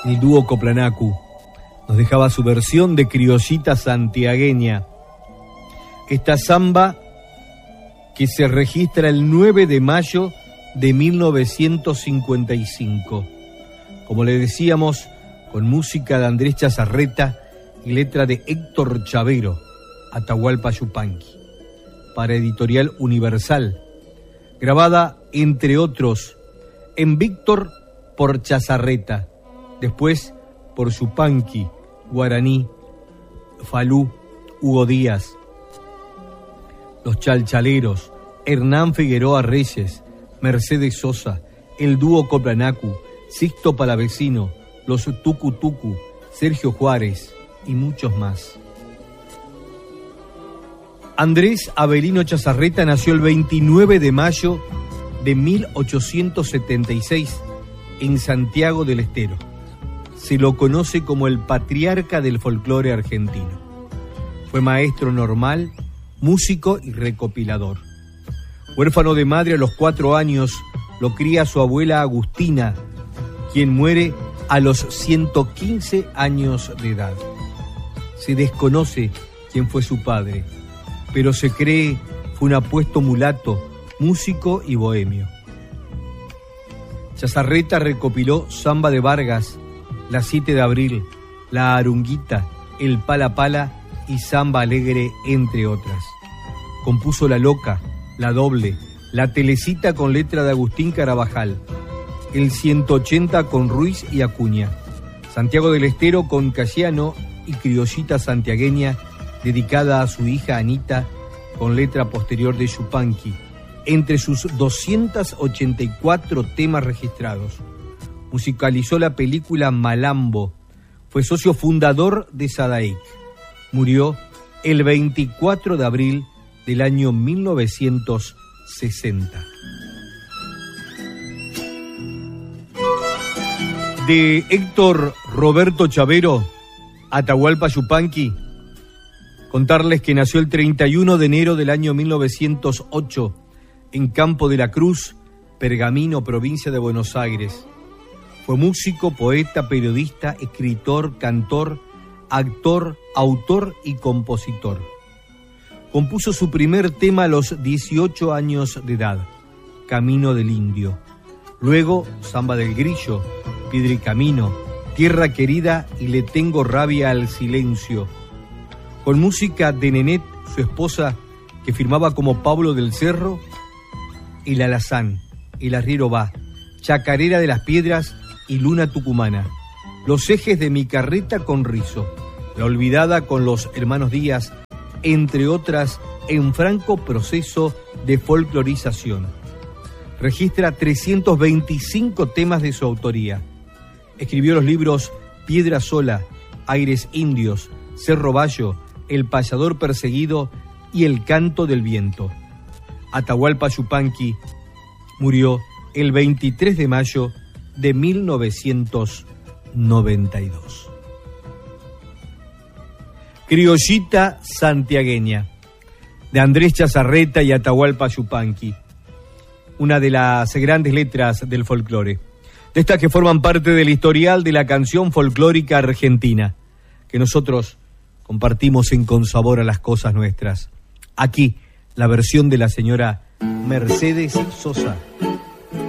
el dúo Coplanacu nos dejaba su versión de Criollita Santiagueña. Esta samba que se registra el 9 de mayo de 1955. Como le decíamos, con música de Andrés Chazarreta y letra de Héctor Chavero, Atahualpa Yupanqui, para Editorial Universal, grabada, entre otros, en Víctor por Chazarreta, después por Yupanqui, Guaraní, Falú, Hugo Díaz, los Chalchaleros, Hernán Figueroa Reyes, Mercedes Sosa, el dúo Coplanacu, Sixto Palavecino, los Tucu Tucu, Sergio Juárez y muchos más. Andrés Avelino Chazarreta nació el 29 de mayo de 1876 en Santiago del Estero. Se lo conoce como el patriarca del folclore argentino. Fue maestro normal, músico y recopilador. Huérfano de madre a los 4 años, lo cría su abuela Agustina, quien muere a los 115 años de edad. Se desconoce quién fue su padre, pero se cree fue un apuesto mulato, músico y bohemio. Chazarreta recopiló Samba de Vargas, La 7 de abril, La Arunguita, El Pala Pala y Samba Alegre, entre otras. Compuso La Loca, La Doble, La Telecita con letra de Agustín Carabajal, el 180 con Ruiz y Acuña, Santiago del Estero con Cayano y Criollita Santiagueña, dedicada a su hija Anita, con letra posterior de Yupanqui, entre sus 284 temas registrados. Musicalizó la película Malambo, fue socio fundador de Sadaic. Murió el 24 de abril del año 1960. De Héctor Roberto Chavero, Atahualpa Yupanqui, contarles que nació el 31 de enero del año 1908 en Campo de la Cruz, Pergamino, provincia de Buenos Aires. Fue músico, poeta, periodista, escritor, cantor, actor, autor y compositor. Compuso su primer tema a los 18 años de edad, Camino del Indio. Luego, Samba del Grillo, Piedra y Camino, Tierra Querida y Le Tengo Rabia al Silencio. Con música de Nenet, su esposa, que firmaba como Pablo del Cerro, El Alazán, El Arriero Va, Chacarera de las Piedras y Luna Tucumana. Los Ejes de mi Carreta con Rizo, La Olvidada con los Hermanos Díaz, entre otras, en franco proceso de folclorización. Registra 325 temas de su autoría. Escribió los libros Piedra Sola, Aires Indios, Cerro Bayo, El Payador Perseguido y El Canto del Viento. Atahualpa Yupanqui murió el 23 de mayo de 1992. Criollita Santiagueña, de Andrés Chazarreta y Atahualpa Yupanqui, una de las grandes letras del folclore, de estas que forman parte del historial de la canción folclórica argentina, que nosotros compartimos en Con Sabor a las Cosas Nuestras. Aquí, la versión de la señora Mercedes Sosa.